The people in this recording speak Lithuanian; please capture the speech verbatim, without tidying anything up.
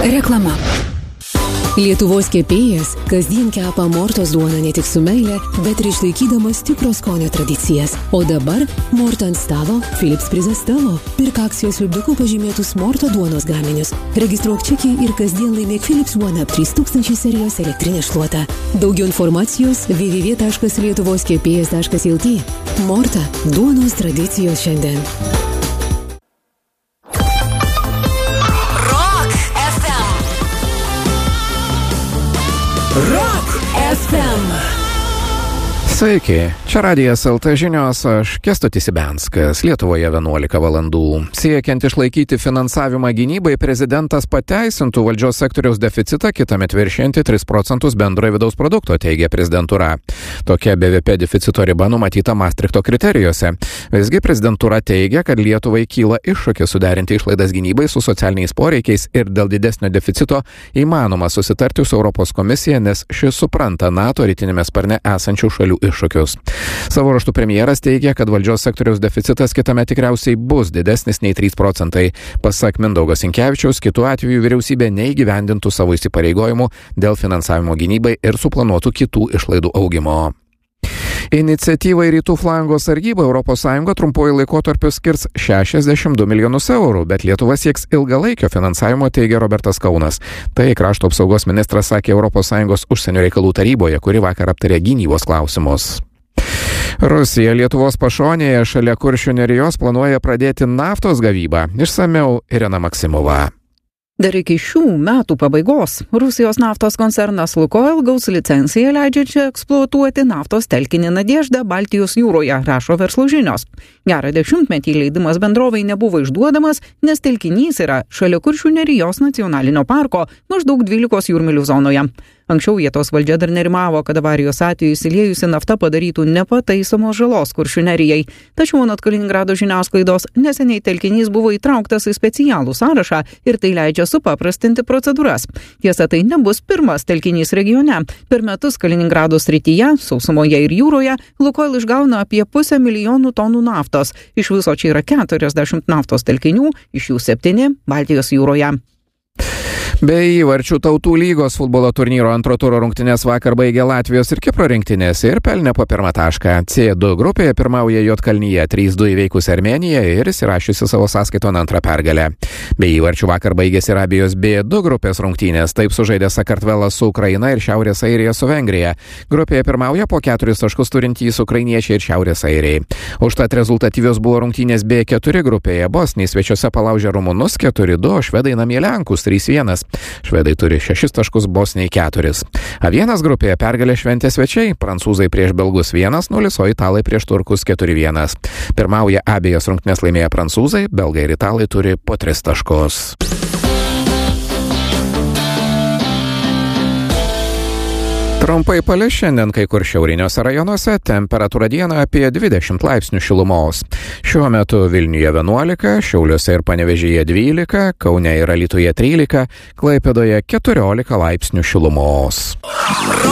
Reklama. Lietuvos kepėjas kasdien kepa Mortos duoną ne tik su meile, bet ir išlaikydamas tikro skonio tradicijas. O dabar Morta ant stalo, Philips prizas tavo. Pirk akcijos lipdukų pažymėtus Morto duonos gaminius. Registruok čekį ir kasdien laimėk Philips One Up trys tūkstančiai serijos elektrinę šluotą. Daugiau informacijos w w w taškas lietuvos kepėjas taškas l t. Morta – duonos tradicijos šiandien. Rock F M. Sveiki, čia Radijas L T žinios, aš Kęstutis Ibenskas, Lietuvoje vienuolika valandų. Siekiant išlaikyti finansavimą gynybai, prezidentas pateisintų valdžios sektoriaus deficitą kitąmet viršijantį tris procentus bendrojo vidaus produkto, teigia prezidentūra. Tokia B V P deficito riba numatyta Maastrichto kriterijuose. Visgi prezidentūra teigia, kad Lietuvai kyla iššūkis suderinti išlaidas gynybai su socialiniais poreikiais ir dėl didesnio deficito įmanoma susitarti su Europos komisija, nes šis supranta NATO rytinėme sparne esančių šalių iššūkius. Savo raštu premjeras teigia, kad valdžios sektoriaus deficitas kitame tikriausiai bus didesnis nei trys procentai. Pasak Mindaugo Sinkevičiaus, kitu atveju vyriausybė neįgyvendintų savo įsipareigojimų dėl finansavimo gynybai ir suplanuotų kitų išlaidų augimo. Iniciatyvai Rytų flango sargyba Europos Sąjunga trumpuoju laikotarpiu skirs šešiasdešimt du milijonus eurų, bet Lietuva sieks ilgalaikio finansavimo, teigia Robertas Kaunas. Tai krašto apsaugos ministras sakė Europos Sąjungos užsienio reikalų taryboje, kuri vakar aptarė gynybos klausimus. Rusija Lietuvos pašonėje šalia Kuršių nerijos planuoja pradėti naftos gavybą. Išsamiau Irena Maksimova. Dar iki šių metų pabaigos Rusijos naftos koncernas Lukoil gaus licenciją leidžiančią eksploatuoti naftos telkinį Nadeždą Baltijos jūroje, rašo Verslo žinios. Gerą dešimtmetį leidimas bendrovai nebuvo išduodamas, nes telkinys yra šalia Kuršių nerijos nacionalinio parko, maždaug dvylikos jūrmylių zonoje. Anksčiau vietos valdžia dar nerimavo, kad avarijos atveju įsiliejusi nafta padarytų nepataisomos žalos Kuršių nerijai. Tačiau anot Kaliningrado žiniasklaidos, neseniai telkinys buvo įtrauktas į specialų sąrašą ir tai leidžia supaprastinti procedūras. Tiesa, tai nebus pirmas telkinys regione. Per metus Kaliningrado srityje, sausumoje ir jūroje, Lukoil išgauna apie pusę milijonų tonų naftos. Iš viso čia yra keturiasdešimt naftos telkinių, iš jų septyni Baltijos jūroje. Be įvarčių Tautų lygos futbolo turnyro antro turo rungtynės vakar baigė Latvijos ir Kipro rinktinės ir pelnė po pirmą tašką. C du grupėje pirmauja Juodkalnija trys du įveikus Armėniją ir įsirašiusi savo sąskaiton antrą pergalę. Be įvarčių vakar baigėsi Arabijos B du grupės rungtynės, taip sužaidė Sakartvelas su Ukraina ir Šiaurės Airija su Vengrija. Grupėje pirmauja po keturis taškus turintys ukrainiečiai ir Šiaurės Airiai. Užtat rezultatyvios buvo rungtynės B keturi grupėje. Bosniai svečiuose palaužė rumunus keturi du, o švedai namie Lenkus trys vienas. Švedai turi šešis taškus, bosniai keturis. A vienas grupėje pergalę šventė svečiai, prancūzai prieš belgus vienas nulis, o italai prieš turkus keturi vienas. Pirmauja abejas rungtynes laimėję prancūzai, belgai ir italai turi po tris taškus. Trumpai palis šiandien kai kur šiauriniuose rajonuose, temperatūra dieną apie dvidešimt laipsnių šilumos. Šiuo metu Vilniuje vienuolika, Šiauliuose ir Panevėžyje dvylika, Kaune ir Alytuje trylika, Klaipėdoje keturiolika laipsnių šilumos.